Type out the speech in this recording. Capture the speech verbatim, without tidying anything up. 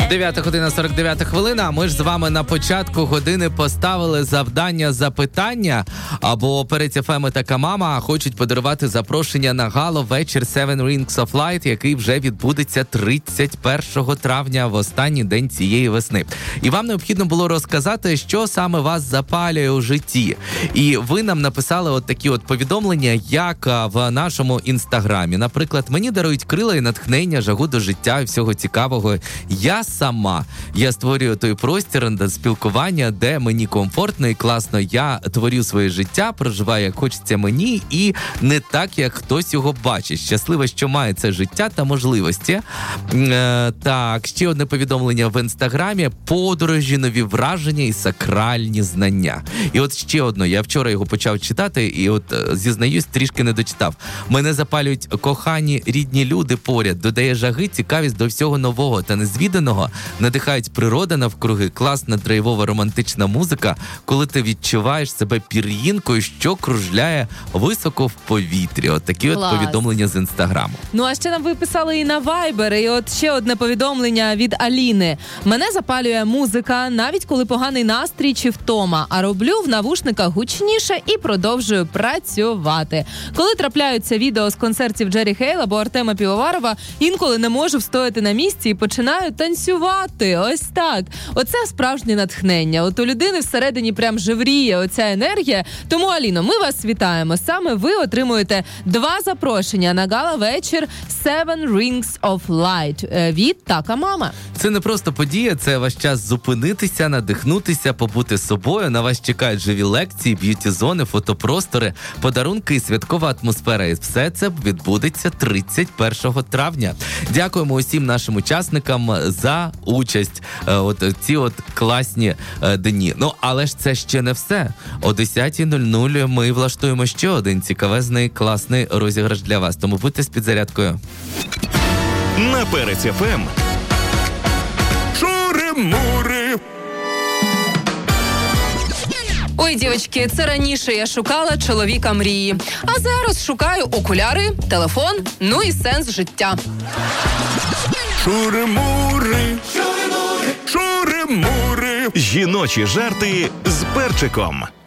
дев'ята година сорок дев'ята хвилина. Ми ж з вами на початку години поставили завдання запитання, або перед еф ем така мама хочуть подарувати запрошення на гало-вечір Seven Rings of Light, який вже відбудеться тридцять першого травня, в останній день цієї весни. І вам необхідно було розказати, що саме вас запалює у житті. І ви нам написали от такі от повідомлення, як в нашому інстаграмі. Наприклад, мені дарують крила і натхнення, жагу до життя і всього цікавого. Я сама. Я створюю той простір до спілкування, де мені комфортно і класно. Я творю своє життя, проживаю, як хочеться мені, і не так, як хтось його бачить. Щаслива, що має це життя та можливості. Е, так, ще одне повідомлення в інстаграмі. Подорожі, нові враження і сакральні знання. І от ще одно. Я вчора його почав читати, і от, зізнаюсь, трішки не дочитав. Мене запалюють кохані, рідні люди поряд. Додає жаги, цікавість до всього нового та незвіданого. Надихають природа навкруги, класна драйвова романтична музика, коли ти відчуваєш себе пір'їнкою, що кружляє високо в повітрі. От такі Клас. От повідомлення з інстаграму. Ну, а ще нам ви писали і на Вайбер, і от ще одне повідомлення від Аліни. Мене запалює музика, навіть коли поганий настрій чи втома, а роблю в навушниках гучніше і продовжую працювати. Коли трапляються відео з концертів Джері Хейл або Артема Півоварова, інколи не можу встояти на місці і починаю танцювати. Ось так. Оце справжнє натхнення. От у людини всередині прям живріє оця енергія. Тому, Аліно, ми вас вітаємо. Саме ви отримуєте два запрошення на гала-вечір Seven Rings of Light від Така Мама. Це не просто подія, це ваш час зупинитися, надихнутися, побути собою. На вас чекають живі лекції, б'юті-зони, фотопростори, подарунки і святкова атмосфера. І все це відбудеться тридцять першого травня. Дякуємо усім нашим учасникам за участь от ці от класні дні. Ну, але ж це ще не все. О десята нуль нуль ми влаштуємо ще один цікавезний, класний розіграш для вас. Тому будьте з підзарядкою. На Перець еф ем. Шури-мури. Ой, дівчатки, це раніше я шукала чоловіка мрії. А зараз шукаю окуляри, телефон, ну і сенс життя. Шури-мури. Шури-мури. Шури-мури. Жіночі жарти з перчиком.